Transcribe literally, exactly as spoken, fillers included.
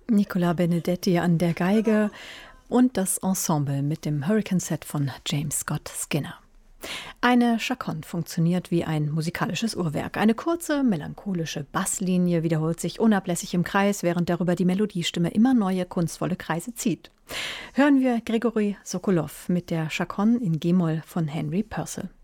Nicola Benedetti an der Geige und das Ensemble mit dem Hurricane Set von James Scott Skinner. Eine Chaconne funktioniert wie ein musikalisches Uhrwerk. Eine kurze, melancholische Basslinie wiederholt sich unablässig im Kreis, während darüber die Melodiestimme immer neue, kunstvolle Kreise zieht. Hören wir Grigori Sokolow mit der Chaconne in G-Moll von Henry Purcell.